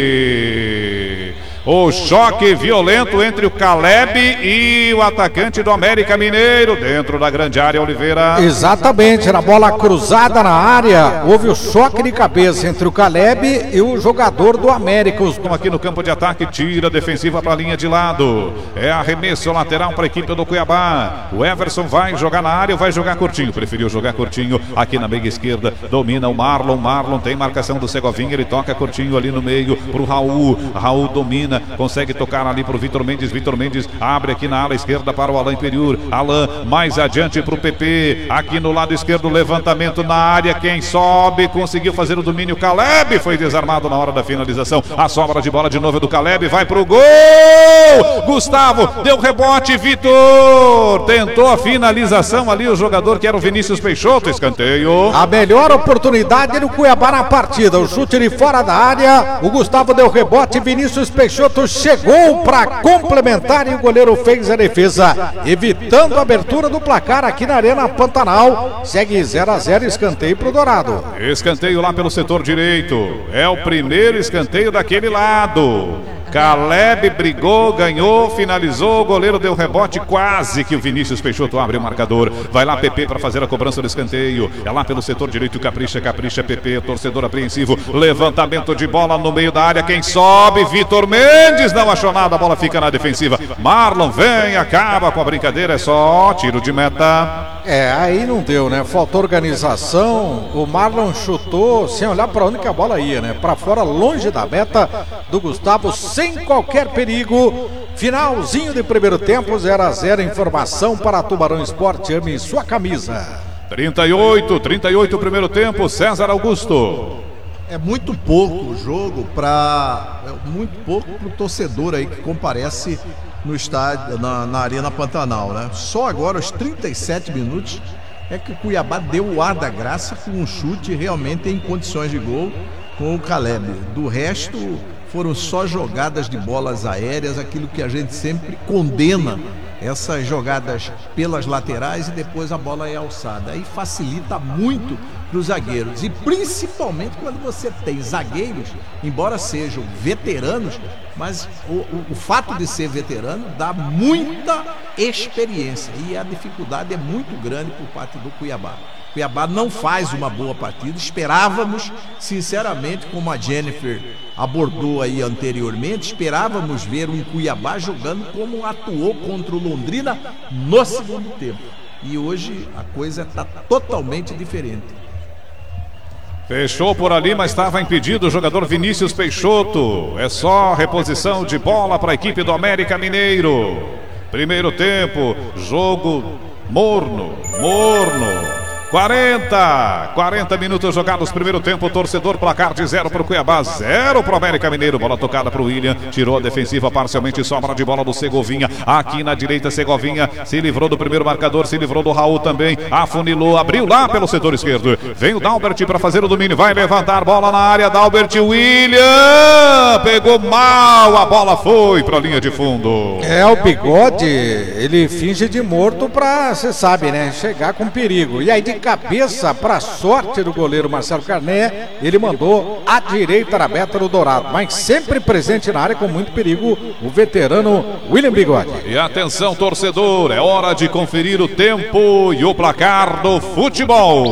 O choque violento entre o Caleb e o atacante do América Mineiro dentro da grande área, Oliveira. Exatamente, era bola cruzada na área, houve o choque de cabeça entre o Caleb e o jogador do América. Estão aqui no campo de ataque, tira a defensiva para a linha de lado, é arremesso lateral para a equipe do Cuiabá. O Everson vai jogar na área ou vai jogar curtinho? Preferiu jogar curtinho aqui na meia esquerda, domina o Marlon tem marcação do Segovinha, ele toca curtinho ali no meio pro Raul domina, consegue tocar ali pro Vitor Mendes abre aqui na ala esquerda para o Alain Periur, mais adiante pro PP, aqui no lado esquerdo, levantamento na área, quem sobe, conseguiu fazer o domínio, Caleb foi desarmado na hora da finalização, a sobra de bola de novo é do Caleb, vai pro gol, Gustavo, deu rebote, Vitor, tentou a finalização ali, o jogador que era o Vinícius Peixoto, escanteio. A melhor oportunidade do Cuiabá na partida, o chute de fora da área, o Gustavo deu rebote, Vinícius Peixoto chegou para complementar e o goleiro fez a defesa, evitando a abertura do placar aqui na Arena Pantanal. Segue 0-0, escanteio pro Dourado. Escanteio lá pelo setor direito, é o primeiro escanteio daquele lado. Caleb brigou, ganhou, finalizou, o goleiro deu rebote, quase que o Vinícius Peixoto abre o marcador. Vai lá PP para fazer a cobrança do escanteio, é lá pelo setor direito, capricha PP, torcedor apreensivo, levantamento de bola no meio da área, quem sobe, Vitor Mendes, não achou nada, a bola fica na defensiva, Marlon vem, acaba com a brincadeira, é só tiro de meta. Aí não deu, né? Faltou organização, o Marlon chutou sem olhar para onde que a bola ia, né? Para fora, longe da meta do Gustavo, sem qualquer perigo. Finalzinho de primeiro tempo, 0-0, informação para Tubarão Esporte, ame sua camisa. 38 o primeiro tempo, César Augusto. É muito pouco o jogo muito pouco pro torcedor aí que comparece no estádio, na Arena Pantanal, né? Só agora, aos 37 minutos, é que o Cuiabá deu o ar da graça com um chute realmente em condições de gol com o Caleb. Do resto, foram só jogadas de bolas aéreas, aquilo que a gente sempre condena, essas jogadas pelas laterais e depois a bola é alçada. Aí facilita muito para os zagueiros, e principalmente quando você tem zagueiros, embora sejam veteranos, mas o fato de ser veterano dá muita experiência e a dificuldade é muito grande por parte do Cuiabá. Cuiabá não faz uma boa partida, esperávamos, sinceramente, como a Jennifer abordou aí anteriormente, esperávamos ver um Cuiabá jogando como atuou contra o Londrina no segundo tempo. E hoje a coisa está totalmente diferente. Fechou por ali, mas estava impedido o jogador Vinícius Peixoto. É só reposição de bola para a equipe do América Mineiro. Primeiro tempo, jogo morno. 40 minutos jogados, primeiro tempo, torcedor, placar de 0 para o Cuiabá, 0 para o América Mineiro, bola tocada para o William, tirou a defensiva parcialmente, sobra de bola do Segovinha, aqui na direita, Segovinha se livrou do primeiro marcador, se livrou do Raul também, afunilou, abriu lá pelo setor esquerdo, vem o Dalbert para fazer o domínio, vai levantar bola na área, Dalbert, William, pegou mal, a bola foi para a linha de fundo. O Bigode, ele finge de morto para, você sabe, né, chegar com perigo, e aí de cabeça, para sorte do goleiro Marcelo Carné, ele mandou a direita na meta do Dourado, mas sempre presente na área com muito perigo, o veterano William Bigode. E atenção, torcedor, é hora de conferir o tempo e o placar do futebol.